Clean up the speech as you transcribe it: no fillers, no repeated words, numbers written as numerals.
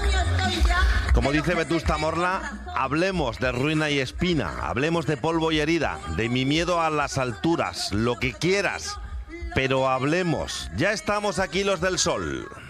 Como dice Vetusta Morla, hablemos de ruina y espina, hablemos de polvo y herida, de mi miedo a las alturas, lo que quieras, pero hablemos. Ya estamos aquí los del Sol.